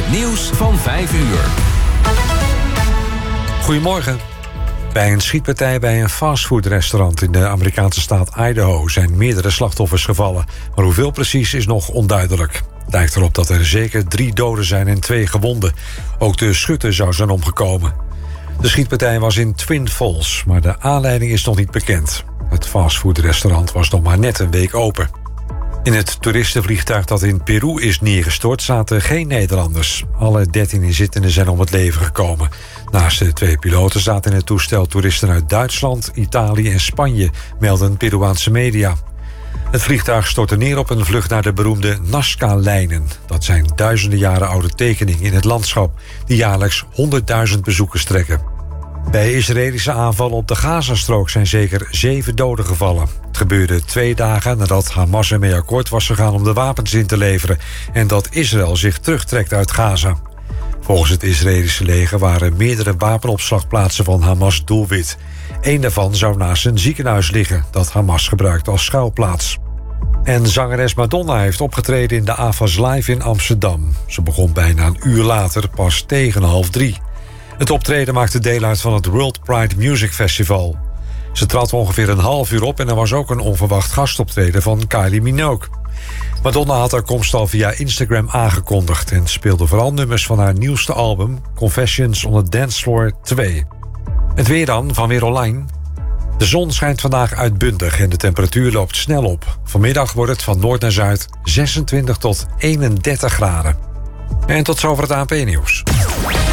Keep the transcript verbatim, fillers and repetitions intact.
Het nieuws van vijf uur. Goedemorgen. Bij een schietpartij bij een fastfoodrestaurant in de Amerikaanse staat Idaho zijn meerdere slachtoffers gevallen. Maar hoeveel precies is nog onduidelijk. Het lijkt erop dat er zeker drie doden zijn en twee gewonden. Ook de schutter zou zijn omgekomen. De schietpartij was in Twin Falls, maar de aanleiding is nog niet bekend. Het fastfoodrestaurant was nog maar net een week open. In het toeristenvliegtuig dat in Peru is neergestort zaten geen Nederlanders. Alle dertien inzittenden zijn om het leven gekomen. Naast de twee piloten zaten in het toestel toeristen uit Duitsland, Italië en Spanje, melden Peruaanse media. Het vliegtuig stortte neer op een vlucht naar de beroemde Nazca-lijnen. Dat zijn duizenden jaren oude tekeningen in het landschap die jaarlijks honderdduizend bezoekers trekken. Bij Israëlische aanvallen op de Gazastrook zijn zeker zeven doden gevallen. Het gebeurde twee dagen nadat Hamas ermee akkoord was gegaan om de wapens in te leveren en dat Israël zich terugtrekt uit Gaza. Volgens het Israëlische leger waren meerdere wapenopslagplaatsen van Hamas doelwit. Eén daarvan zou naast een ziekenhuis liggen dat Hamas gebruikt als schuilplaats. En zangeres Madonna heeft opgetreden in de A F A S Live in Amsterdam. Ze begon bijna een uur later, pas tegen half drie. Het optreden maakte deel uit van het World Pride Music Festival. Ze trad ongeveer een half uur op en er was ook een onverwacht gastoptreden van Kylie Minogue. Madonna had haar komst al via Instagram aangekondigd en speelde vooral nummers van haar nieuwste album Confessions on the Dance Floor twee. Het weer dan, van Weer Online. De zon schijnt vandaag uitbundig en de temperatuur loopt snel op. Vanmiddag wordt het van noord naar zuid zesentwintig tot eenendertig graden. En tot zover het A N P-nieuws.